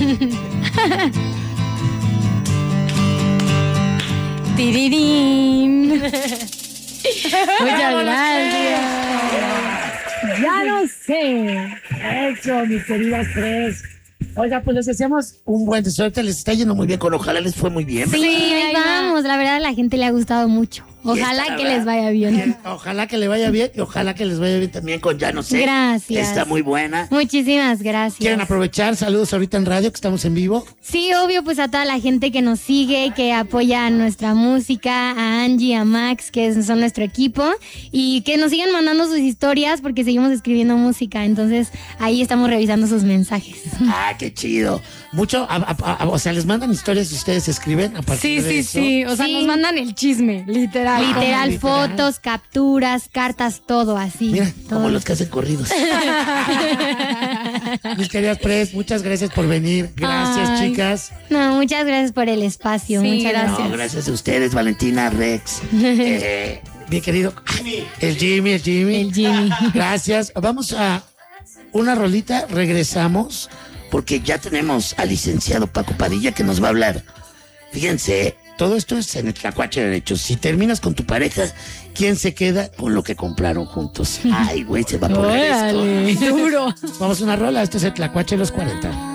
Tirirín. Muchas gracias. Ya no sé. Eso, mis queridas tres. Oiga, pues les deseamos un buen suerte. Les está yendo muy bien con Ojalá les fue muy bien. Sí, ahí vamos. La verdad, a la gente le ha gustado mucho. Ojalá que les vaya bien. Ojalá que le vaya bien y ojalá que les vaya bien también con Ya no sé. Gracias. Está muy buena. Muchísimas gracias. ¿Quieren aprovechar? Saludos ahorita en radio, que estamos en vivo. Sí, obvio, pues a toda la gente que nos sigue, que apoya nuestra música, a Angie, a Max, que son nuestro equipo, y que nos sigan mandando sus historias porque seguimos escribiendo música. Entonces, ahí estamos revisando sus mensajes. Ah, qué chido. Mucho, o sea, les mandan historias y ustedes escriben a partir de eso. Sí. O sea, nos mandan el chisme, literal. Literal, fotos, capturas, cartas, todo así. Mira, todo. como los que hacen corridos. Mis queridas Pres, muchas gracias por venir. Gracias, chicas. No, muchas gracias por el espacio. Sí, muchas gracias. No, gracias a ustedes, Valentina, Rex. Mi querido el Jimmy. Gracias. Vamos a una rolita, regresamos, porque ya tenemos al licenciado Paco Padilla que nos va a hablar. Fíjense, todo esto es en el Tlacuache Derecho. Si terminas con tu pareja, ¿quién se queda con lo que compraron juntos? Ay, güey, se va a poner esto. Duro. Vamos a una rola, esto es el Tlacuache de los 40.